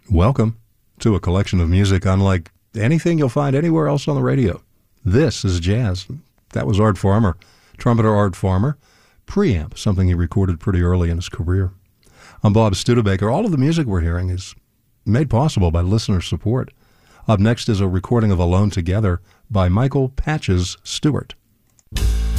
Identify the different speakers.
Speaker 1: Welcome to a collection of music unlike anything you'll find anywhere else on the radio. This is jazz. That was Art Farmer, trumpeter Art Farmer. Preamp, something he recorded pretty early in his career. I'm Bob Studebaker. All of the music we're hearing is made possible by listener support. Up next is a recording of Alone Together by Michael Patches Stewart.